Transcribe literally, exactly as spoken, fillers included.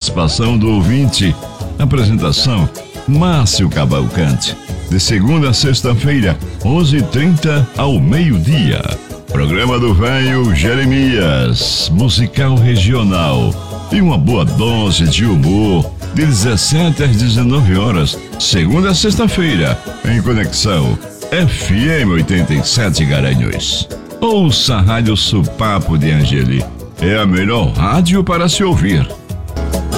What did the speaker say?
participação do ouvinte. Apresentação: Márcio Cavalcante. De segunda a sexta-feira, onze e trinta ao meio-dia. Programa do Velho Jeremias, musical regional. E uma boa dose de humor, de dezessete às dezenove horas, segunda a sexta-feira, em Conexão F M oitenta e sete Garanhuns. Ouça a Rádio Supapo de Angeli. É a melhor rádio para se ouvir.